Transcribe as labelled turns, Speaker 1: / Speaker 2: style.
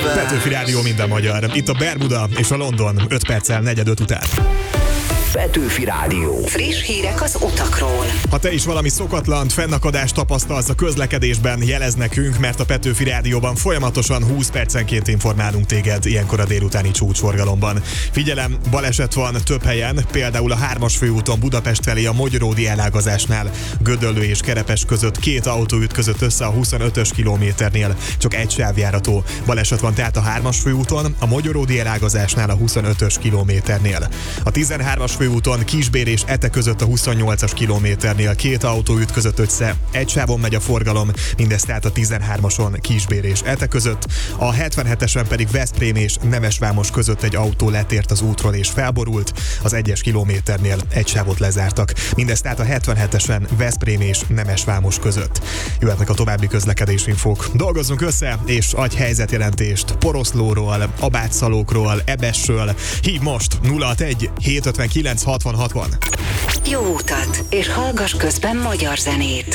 Speaker 1: Petőfi Rádió, minden magyar. Itt a Bermuda és a London 5 perccel 4:05 után.
Speaker 2: Petőfi Rádió.
Speaker 3: Friss hírek az utakról.
Speaker 1: Ha te is valami szokatlant, fennakadást tapasztalsz a közlekedésben, jelez nekünk, mert a Petőfi Rádióban folyamatosan 20 percenként informálunk téged ilyenkor a délutáni csúcsforgalomban. Figyelem, baleset van több helyen, például a 3-as főúton Budapest felé a Magyaródi elágazásnál, Gödöllő és Kerepes között 2 autó ütközött össze a 25-ös kilométernél, csak egy sávjárató. Baleset van tehát a 3-as főúton, a Magyaródi elágazásnál a 25-ös kilométernél. A 13-as főúton Kisbér és Ete között a 28-as kilométernél 2 autó ütközött össze, egy sávon megy a forgalom, mindez tehát a 13-ason Kisbér és Ete között, a 77-esen pedig Veszprém és Nemesvámos között egy autó letért az útról és felborult, az 1-es kilométernél egy sávot lezártak, mindez tehát a 77-esen Veszprém és Nemesvámos között. Jöhetnek a további közlekedésinfók. Dolgozzunk össze, és adj helyzetjelentést Poroszlóról, Abátszalókról, Ebesről. Hív most 061 759 60 60.
Speaker 3: Jó utat, és hallgass közben magyar zenét.